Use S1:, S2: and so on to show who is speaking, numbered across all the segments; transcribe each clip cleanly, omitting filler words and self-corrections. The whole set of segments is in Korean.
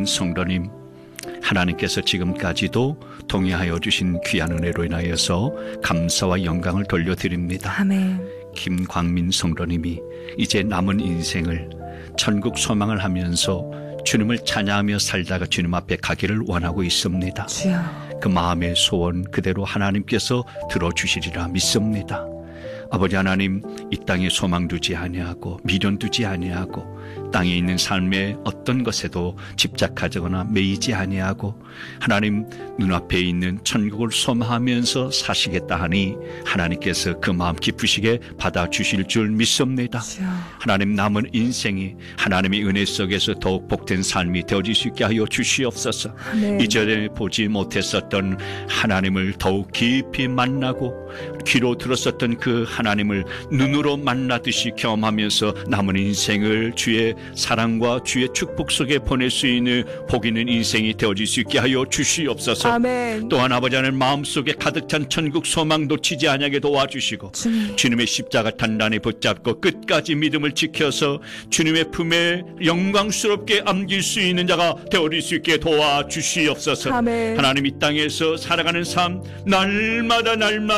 S1: 성도님, 하나님께서 지금까지도 동행하여 주신 귀한 은혜로 인하여서 감사와 영광을 돌려드립니다.
S2: 아멘.
S1: 김광민 성도님이 이제 남은 인생을 천국 소망을 하면서 주님을 찬양하며 살다가 주님 앞에 가기를 원하고 있습니다.
S2: 주여.
S1: 그 마음의 소원 그대로 하나님께서 들어주시리라 믿습니다. 아버지 하나님, 이 땅에 소망 두지 아니하고 미련 두지 아니하고 땅에 있는 삶의 어떤 것에도 집착하거나 매이지 아니하고 하나님 눈앞에 있는 천국을 소망하면서 사시겠다 하니 하나님께서 그 마음 기쁘시게 받아주실 줄 믿습니다. 하나님, 남은 인생이 하나님의 은혜 속에서 더욱 복된 삶이 되어질 수 있게 하여 주시옵소서.
S2: 아멘.
S1: 이전에 보지 못했었던 하나님을 더욱 깊이 만나고 귀로 들었었던 그 하나님을 눈으로 만나듯이 경험하면서 남은 인생을 주의 사랑과 주의 축복 속에 보낼 수 있는 복 있는 인생이 되어질 수 있게 하여 주시옵소서.
S2: 아멘.
S1: 또한 아버지 하나님, 마음속에 가득 찬 천국 소망 놓치지 아니하게 도와주시고 주님의 십자가 단단히 붙잡고 끝까지 믿음을 지켜서 주님의 품에 영광스럽게 안길 수 있는 자가 되어질 수 있게 도와주시옵소서.
S2: 아멘.
S1: 하나님, 이 땅에서 살아가는 삶 날마다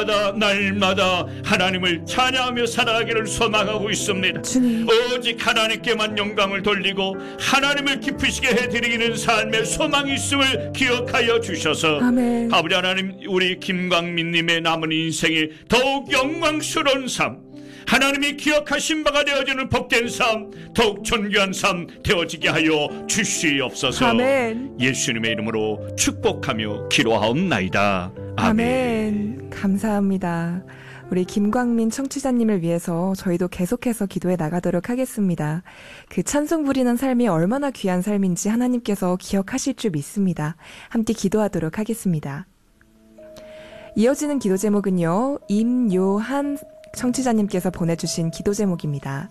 S1: 하나님을 찬양하며 살아가기를 소망하고 있습니다.
S2: 주님.
S1: 오직 하나님께만 영광을 돌리고 하나님을 기쁘시게 해드리는 삶의 소망이 있음을 기억하여 주셔서
S2: 아멘.
S1: 아버지 하나님, 우리 김광민님의 남은 인생이 더욱 영광스러운 삶, 하나님이 기억하신 바가 되어지는 복된 삶, 더욱 존귀한 삶 되어지게 하여 주시옵소서.
S2: 아멘.
S1: 예수님의 이름으로 축복하며 기도하옵나이다. 아멘.
S2: 아멘. 감사합니다. 우리 김광민 청취자님을 위해서 저희도 계속해서 기도해 나가도록 하겠습니다. 그 찬송 부리는 삶이 얼마나 귀한 삶인지 하나님께서 기억하실 줄 믿습니다. 함께 기도하도록 하겠습니다. 이어지는 기도 제목은요, 임요한 청취자님께서 보내주신 기도 제목입니다.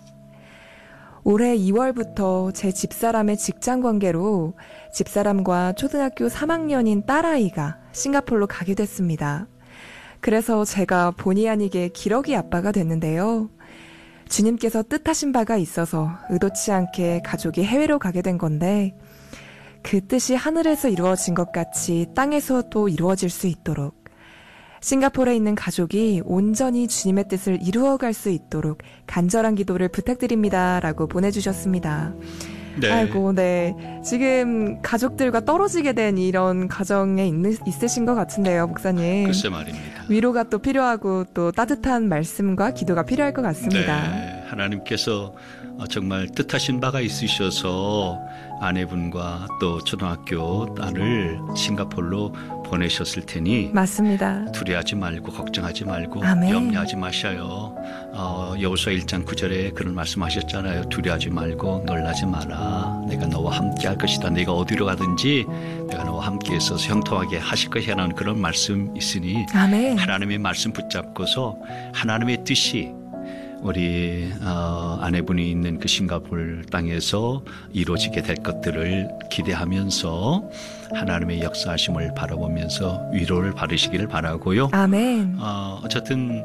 S2: 올해 2월부터 제 집사람의 직장 관계로 집사람과 초등학교 3학년인 딸아이가 싱가포르로 가게 됐습니다. 그래서 제가 본의 아니게 기러기 아빠가 됐는데요. 주님께서 뜻하신 바가 있어서 의도치 않게 가족이 해외로 가게 된 건데 그 뜻이 하늘에서 이루어진 것 같이 땅에서도 이루어질 수 있도록 싱가포르에 있는 가족이 온전히 주님의 뜻을 이루어갈 수 있도록 간절한 기도를 부탁드립니다. 라고 보내주셨습니다.
S1: 네.
S2: 아이고, 네. 지금 가족들과 떨어지게 된 이런 가정에 있으신 것 같은데요, 목사님.
S1: 글쎄 말입니다.
S2: 위로가 또 필요하고 또 따뜻한 말씀과 기도가 필요할 것 같습니다.
S1: 네. 하나님께서 정말 뜻하신 바가 있으셔서 아내분과 또 초등학교 딸을 싱가포르로 보내셨을 테니
S2: 맞습니다.
S1: 두려워하지 말고 걱정하지 말고
S2: 아멘.
S1: 염려하지 마셔요. 여호수아 1장 9절에 그런 말씀하셨잖아요. 두려워하지 말고 놀라지 마라. 내가 너와 함께 할 것이다. 내가 어디로 가든지 내가 너와 함께 있어서 형통하게 하실 것이라는 그런 말씀 있으니
S2: 아멘.
S1: 하나님의 말씀 붙잡고서 하나님의 뜻이 우리 아내분이 있는 그 싱가포르 땅에서 이루어지게 될 것들을 기대하면서 하나님의 역사하심을 바라보면서 위로를 받으시기를 바라고요.
S2: 아멘.
S1: 어쨌든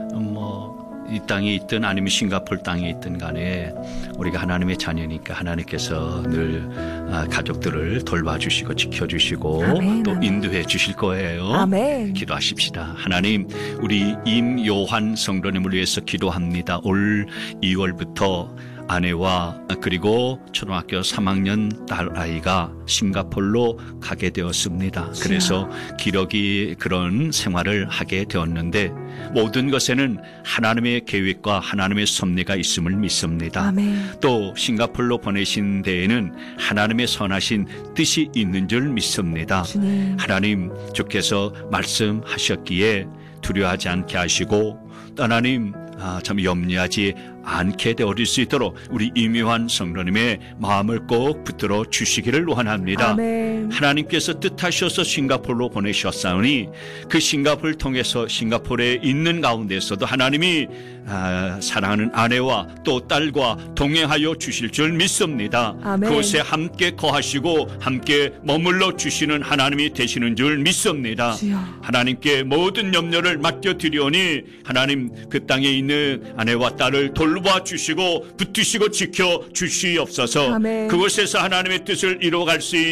S1: 이 땅에 있든 아니면 싱가포르 땅에 있든 간에 우리가 하나님의 자녀니까 하나님께서 늘 가족들을 돌봐주시고 지켜주시고
S2: 아멘,
S1: 또
S2: 아멘.
S1: 인도해 주실 거예요.
S2: 아멘.
S1: 기도하십시다. 하나님, 우리 임요한 성도님을 위해서 기도합니다. 올 2월부터 아내와 그리고 초등학교 3학년 딸아이가 싱가포르로 가게 되었습니다. 그래서 기러기 그런 생활을 하게 되었는데 모든 것에는 하나님의 계획과 하나님의 섭리가 있음을 믿습니다.
S2: 아멘.
S1: 또 싱가포르로 보내신 데에는 하나님의 선하신 뜻이 있는 줄 믿습니다.
S2: 주님.
S1: 하나님, 주께서 말씀하셨기에 두려워하지 않게 하시고 하나님 참 염려하지 않게 되어질 수 있도록 우리 임요한 성도님의 마음을 꼭 붙들어 주시기를 원합니다.
S2: 아멘.
S1: 하나님께서 뜻하셔서 싱가포르로 보내셨사오니 그 싱가포르를 통해서 싱가포르에 있는 가운데서도 하나님이 사랑하는 아내와 또 딸과 동행하여 주실 줄 믿습니다.
S2: 아멘.
S1: 그곳에 함께 거하시고 함께 머물러 주시는 하나님이 되시는 줄 믿습니다.
S2: 주여.
S1: 하나님께 모든 염려를 맡겨드리오니 하나님 그 땅에 있는 아내와 딸을 돌봐 주시고 붙드시고 지켜 주시옵소서.
S2: 아멘.
S1: 그곳에서 하나님의 뜻을 이루어갈 수 있는